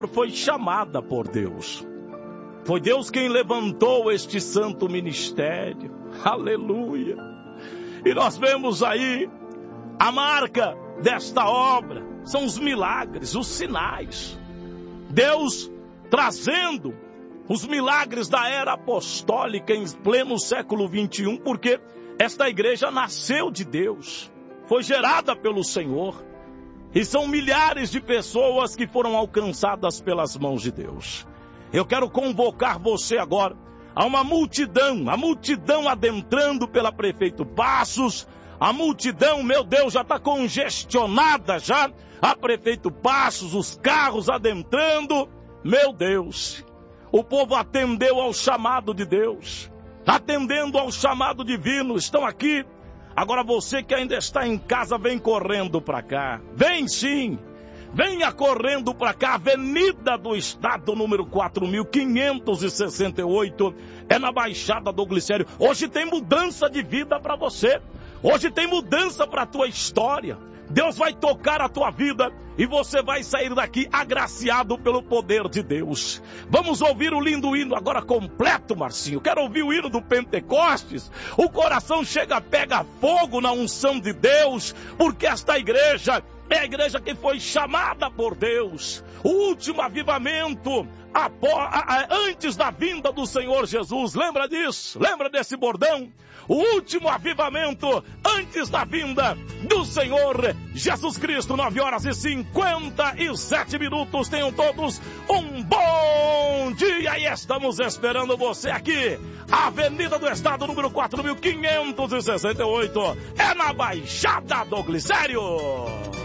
foi chamada por Deus. Foi Deus quem levantou este santo ministério. Aleluia! E nós vemos aí a marca desta obra. São os milagres, os sinais. Deus trazendo os milagres da era apostólica em pleno século 21, porque esta igreja nasceu de Deus. Foi gerada pelo Senhor. E são milhares de pessoas que foram alcançadas pelas mãos de Deus. Eu quero convocar você agora a uma multidão, a multidão adentrando pela Prefeito Passos. A multidão, meu Deus, já está congestionada já. A Prefeito Passos, os carros adentrando. Meu Deus, o povo atendeu ao chamado de Deus. Atendendo ao chamado divino, estão aqui. Agora você que ainda está em casa, vem correndo para cá. Vem sim. Venha correndo para cá, Avenida do Estado, número 4.568, é na Baixada do Glicério. Hoje tem mudança de vida para você. Hoje tem mudança para a tua história. Deus vai tocar a tua vida e você vai sair daqui agraciado pelo poder de Deus. Vamos ouvir o lindo hino agora completo, Marcinho. Quero ouvir o hino do Pentecostes. O coração pega fogo na unção de Deus, porque esta igreja é a igreja que foi chamada por Deus. O último avivamento antes da vinda do Senhor Jesus. Lembra disso? Lembra desse bordão? O último avivamento antes da vinda do Senhor Jesus Cristo. 9h57. Tenham todos um bom dia e estamos esperando você aqui. Avenida do Estado, número 4.568. É na Baixada do Glicério.